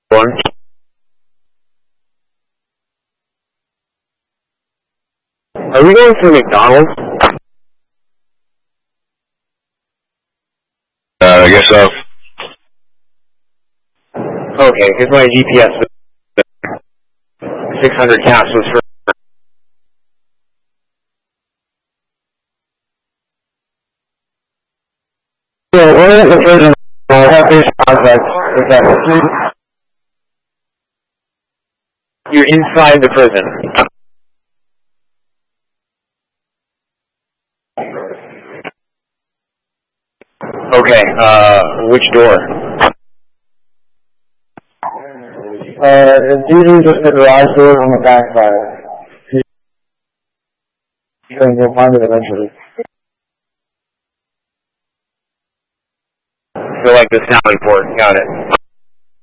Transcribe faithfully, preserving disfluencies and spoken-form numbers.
One. Are we going to McDonald's? Uh, I guess so. Okay, here's my G P S. six hundred capsules for... Yeah, we're at the prison. I have this contact with that street. You're inside the prison. Okay, uh, which door? Uh, it's usually just the garage door on the back side. You can go find it eventually. So like the sound port, got it.